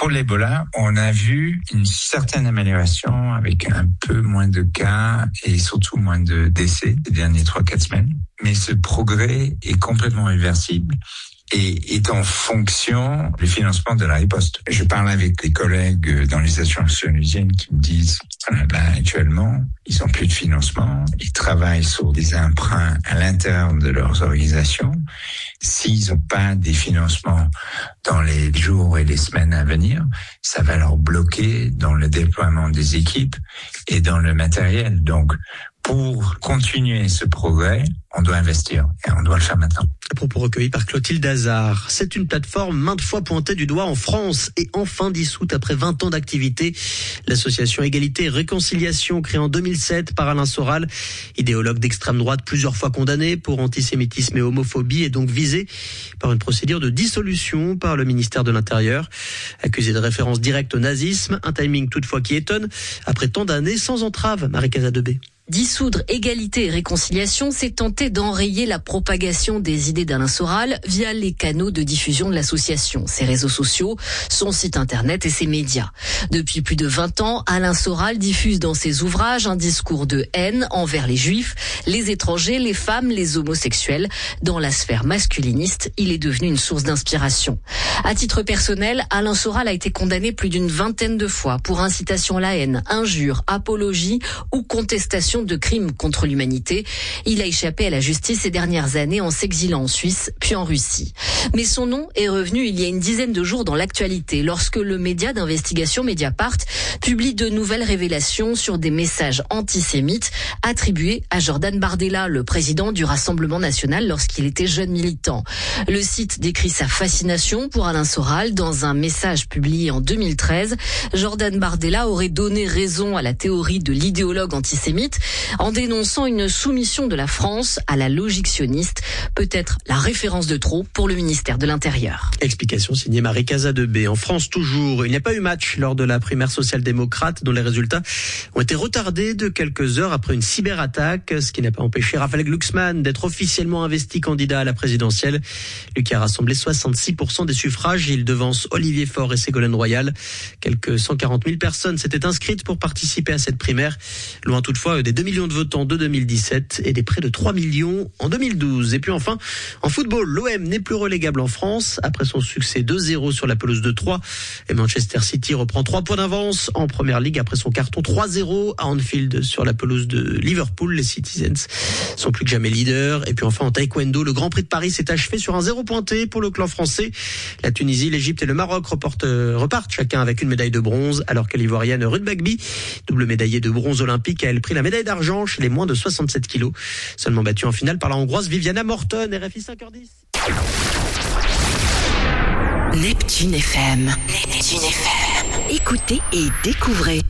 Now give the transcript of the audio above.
pour l'Ebola, on a vu une certaine amélioration avec un peu moins de cas et surtout moins de décès ces dernières 3-4 semaines. Mais ce progrès est complètement réversible et est en fonction du financement de la riposte. Je parle avec des collègues dans les assurances onusiennes qui me disent actuellement, ils n'ont plus de financement, ils travaillent sur des emprunts à l'intérieur de leurs organisations. S'ils n'ont pas des financements dans les jours et les semaines à venir, ça va leur bloquer dans le déploiement des équipes et dans le matériel. Donc, pour continuer ce progrès, on doit investir et on doit le faire maintenant. Propos recueillis par Clotilde Hazard. C'est une plateforme maintes fois pointée du doigt en France et enfin dissoute après 20 ans d'activité. L'association Égalité et Réconciliation, créée en 2007 par Alain Soral, idéologue d'extrême droite plusieurs fois condamné pour antisémitisme et homophobie, est donc visée par une procédure de dissolution par le ministère de l'Intérieur. Accusée de référence directe au nazisme, un timing toutefois qui étonne après tant d'années sans entrave. Marie Casadebé. Dissoudre Égalité et Réconciliation, c'est tenter d'enrayer la propagation des idées d'Alain Soral via les canaux de diffusion de l'association, ses réseaux sociaux, son site internet et ses médias. Depuis plus de 20 ans, Alain Soral diffuse dans ses ouvrages un discours de haine envers les juifs, les étrangers, les femmes, les homosexuels. Dans la sphère masculiniste, il est devenu une source d'inspiration. À titre personnel, Alain Soral a été condamné plus d'une vingtaine de fois pour incitation à la haine, injure, apologie ou contestation de crimes contre l'humanité. Il a échappé à la justice ces dernières années en s'exilant en Suisse, puis en Russie. Mais son nom est revenu il y a une dizaine de jours dans l'actualité, lorsque le média d'investigation Mediapart publie de nouvelles révélations sur des messages antisémites attribués à Jordan Bardella, le président du Rassemblement national lorsqu'il était jeune militant. Le site décrit sa fascination pour Alain Soral dans un message publié en 2013. Jordan Bardella aurait donné raison à la théorie de l'idéologue antisémite en dénonçant une soumission de la France à la logique sioniste, peut-être la référence de trop pour le ministère de l'Intérieur. Explication signée Marie Casadebé. En France toujours, il n'y a pas eu match lors de la primaire social-démocrate dont les résultats ont été retardés de quelques heures après une cyberattaque, ce qui n'a pas empêché Raphaël Glucksmann d'être officiellement investi candidat à la présidentielle. Lui qui a rassemblé 66% des suffrages, il devance Olivier Faure et Ségolène Royal. Quelques 140 000 personnes s'étaient inscrites pour participer à cette primaire, loin toutefois des 2 millions de votants de 2017 et des près de 3 millions en 2012. Et puis enfin, en football, l'OM n'est plus relégable en France après son succès 2-0 sur la pelouse de Troyes. Et Manchester City reprend 3 points d'avance en Première Ligue après son carton 3-0 à Anfield sur la pelouse de Liverpool. Les Citizens sont plus que jamais leaders. Et puis enfin, en taekwondo, le Grand Prix de Paris s'est achevé sur un 0 pointé pour le clan français. La Tunisie, l'Égypte et le Maroc repartent chacun avec une médaille de bronze, alors que l'Ivoirienne Ruth Bagby, double médaillée de bronze olympique, a elle pris la médaille d'argent chez les moins de 67 kilos. Seulement battue en finale par la Hongroise Viviana Morton, RFI 5h10. Neptune FM. Neptune FM. Écoutez et découvrez.